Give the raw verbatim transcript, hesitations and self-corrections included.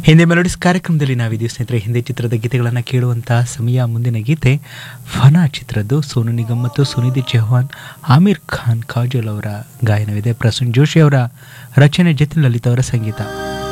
Hindi melodies ಕಾರ್ಯಕ್ರಮದಲ್ಲಿ ನಾವಿದ್ದೀವಿ ಸ್ನೇಹಿತರೆ. ಹಿಂದಿ ಚಿತ್ರದ ಗೀತೆಗಳನ್ನು ಕೇಳುವಂತಹ ಸಮಯ. ಮುಂದಿನ ಗೀತೆ ಫನಾ ಚಿತ್ರದ್ದು. ಸೋನು ನಿಗಮ್ ಮತ್ತು ಸುನಿಧಿ ಚೌಹಾನ್, ಆಮಿರ್ ಖಾನ್, ಕಾಜೋಲ್ ಅವರ ಗಾಯನವಿದೆ. ಪ್ರಸೂನ್ ಜೋಶಿ ಅವರ ರಚನೆ, ಜತಿನ್ ಲಲಿತ್ ಅವರ ಸಂಗೀತ.